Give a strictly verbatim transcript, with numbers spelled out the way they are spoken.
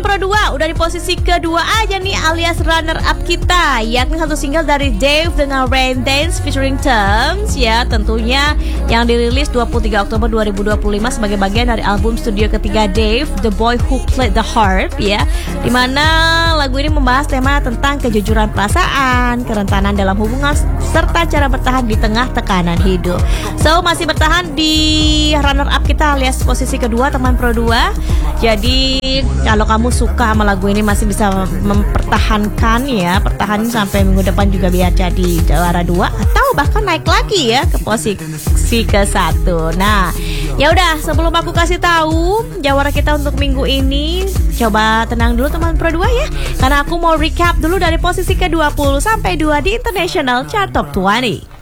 Pro dua udah di posisi kedua aja nih alias runner up kita, yakni satu single dari Dave dengan Rain Dance featuring Terms ya, tentunya yang dirilis dua puluh tiga Oktober dua ribu dua puluh lima sebagai bagian dari album studio ketiga Dave, The Boy Who Played the Harp ya, dimana lagu ini membahas tema tentang kejujuran perasaan, kerentanan dalam hubungan, serta cara bertahan di tengah tekanan hidup. So masih bertahan di runner up kita alias posisi kedua teman Pro dua. Jadi kalau kamu suka sama lagu ini masih bisa mempertahankan ya, pertahanin sampai minggu depan juga biar jadi juara dua atau bahkan naik lagi ya ke posisi ke satu. Nah, ya udah sebelum aku kasih tahu jawara kita untuk minggu ini, coba tenang dulu teman Pro dua ya, karena aku mau recap dulu dari posisi ke dua puluh sampai dua di International Chart Top dua puluh.